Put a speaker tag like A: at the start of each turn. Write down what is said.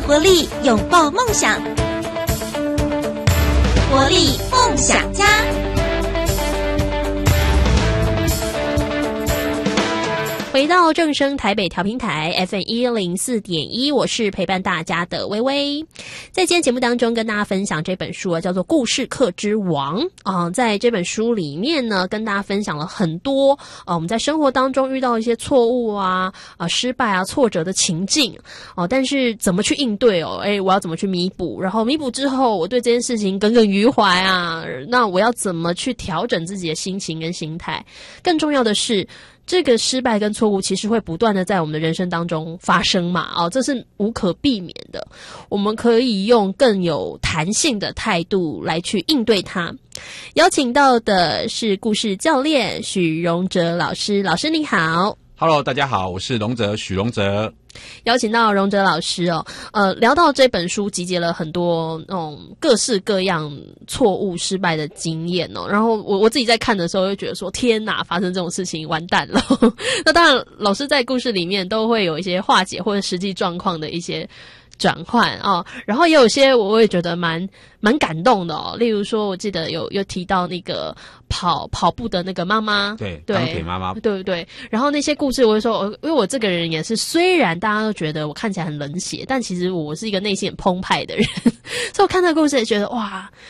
A: 活力，拥抱梦想。活力梦想家。
B: 回到正声台北调频台 FM104.1， 我是陪伴大家的微微。在今天节目当中跟大家分享这本书叫做《故事客之王》在这本书里面呢，跟大家分享了很多我们在生活当中遇到一些错误失败挫折的情境但是怎么去应对我要怎么去弥补，然后弥补之后我对这件事情耿耿于怀那我要怎么去调整自己的心情跟心态，更重要的是这个失败跟错误其实会不断的在我们的人生当中发生嘛这是无可避免的，我们可以用更有弹性的态度来去应对它。邀请到的是故事教练许荣哲老师，老师你好。
C: Hello， 大家好，我是荣哲，许荣哲。
B: 邀请到荣哲老师聊到这本书集结了很多各式各样错误失败的经验然后我自己在看的时候就觉得说天哪，发生这种事情完蛋了那当然老师在故事里面都会有一些化解或者实际状况的一些转换然后也有些我也觉得蛮感动的例如说我记得有提到那个跑步的那个妈妈，
C: 对钢铁妈妈，
B: 对不对？然后那些故事我就说因为我这个人也是，虽然大家都觉得我看起来很冷血，但其实我是一个内心很澎湃的人所以我看这个故事也觉得哇，